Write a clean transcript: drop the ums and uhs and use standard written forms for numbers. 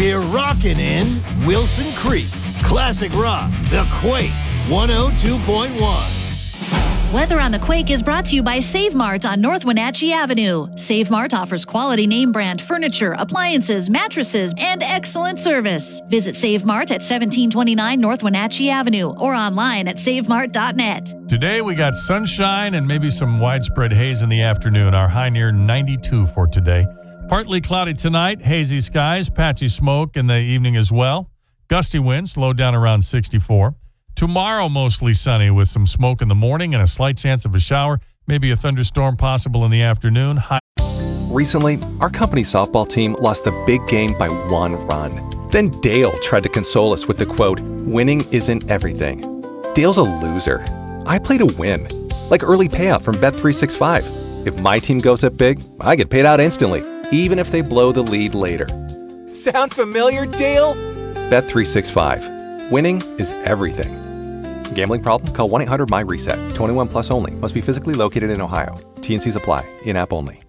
We're rocking in Wilson Creek. Classic Rock, The Quake, 102.1. Weather on the Quake is brought to you by Save Mart on North Wenatchee Avenue. Save Mart offers quality name brand furniture, appliances, mattresses, and excellent service. Visit Save Mart at 1729 North Wenatchee Avenue or online at savemart.net. Today we got sunshine and maybe some widespread haze in the afternoon. Our high near 92 for today. Partly cloudy tonight, hazy skies, patchy smoke in the evening as well. Gusty winds, low down around 64. Tomorrow, mostly sunny with some smoke in the morning and a slight chance of a shower, maybe a thunderstorm possible in the afternoon. Recently, our company's softball team lost the big game by 1 run. Then Dale tried to console us with the quote, "Winning isn't everything." Dale's a loser. I play to win, like early payout from Bet365. If my team goes up big, I get paid out instantly, even if they blow the lead later. Sound familiar, Dale? Bet365. Winning is everything. Gambling problem? Call 1-800-MY-RESET. 21 plus only. Must be physically located in Ohio. T&Cs apply. In-app only.